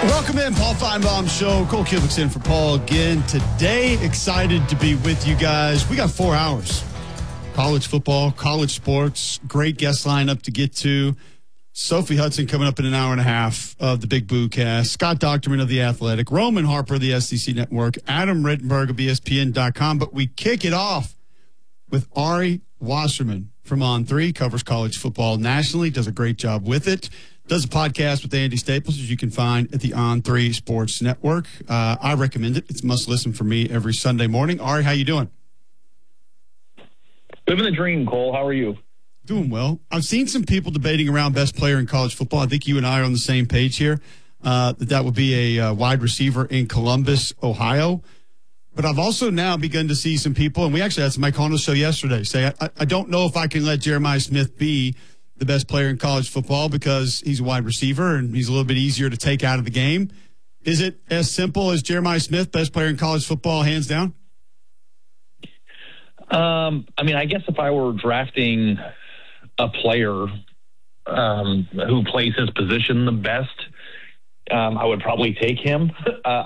Welcome in, Paul Feinbaum Show. Cole Kubik's in for Paul again today. Excited to be with you guys. We got 4 hours. College football, college sports, great guest lineup to get to. Sophie Hudson coming up in an hour and a half of the Big Boo Cast. Scott Docterman of The Athletic. Roman Harper of the SEC Network. Adam Rittenberg of ESPN.com. But we kick it off with Ari Wasserman from On3. Covers college football nationally. Does a great job with it. Does a podcast with Andy Staples, as you can find at the On3 Sports Network. I recommend it. It's must listen for me every Sunday morning. Ari, how you doing? Living the dream, Cole. How are you? Doing well. I've seen some people debating around best player in college football. I think you and I are on the same page here. That would be a wide receiver in Columbus, Ohio. But I've also now begun to see some people, and we actually had somebody on the show yesterday, say, I don't know if I can let Jeremiah Smith be the best player in college football because he's a wide receiver and he's a little bit easier to take out of the game. Is it as simple as Jeremiah Smith, best player in college football, hands down? I guess if I were drafting a player who plays his position the best, I would probably take him.